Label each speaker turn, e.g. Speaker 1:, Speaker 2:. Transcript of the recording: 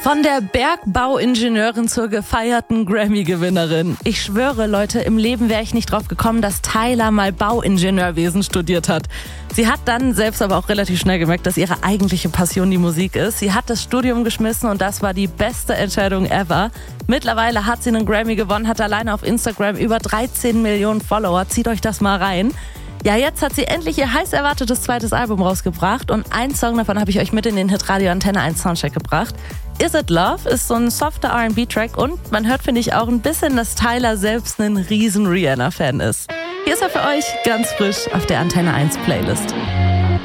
Speaker 1: Von der Bergbauingenieurin zur gefeierten Grammy-Gewinnerin. Ich schwöre, Leute, im Leben wäre ich nicht drauf gekommen, dass Tyla mal Bauingenieurwesen studiert hat. Sie hat dann selbst aber auch relativ schnell gemerkt, dass ihre eigentliche Passion die Musik ist. Sie hat das Studium geschmissen und das war die beste Entscheidung ever. Mittlerweile hat sie einen Grammy gewonnen, hat alleine auf Instagram über 13 Millionen Follower. Zieht euch das mal rein. Ja, jetzt hat sie endlich ihr heiß erwartetes zweites Album rausgebracht und einen Song davon habe ich euch mit in den Hitradio Antenne 1 Soundcheck gebracht. Is It Love ist so ein softer R&B-Track und man hört, finde ich, auch ein bisschen, dass Tyla selbst ein riesen Rihanna-Fan ist. Hier ist er für euch ganz frisch auf der Antenne 1 Playlist.